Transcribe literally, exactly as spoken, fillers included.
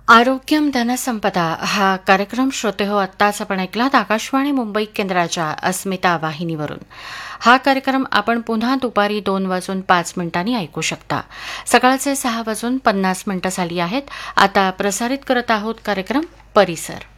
आरोग्यम धनसंपदा हा कार्यक्रम श्रोते हो आत्ताच आपण ऐकलात आकाशवाणी मुंबई केंद्राच्या अस्मिता वाहिनीवरून. हा कार्यक्रम आपण पुन्हा दुपारी दोन वाजून पाच मिनिटांनी ऐकू शकता. सकाळचे सहा वाजून पन्नास मिनिटं झाली आहेत. आता प्रसारित करत आहोत कार्यक्रम परिसर.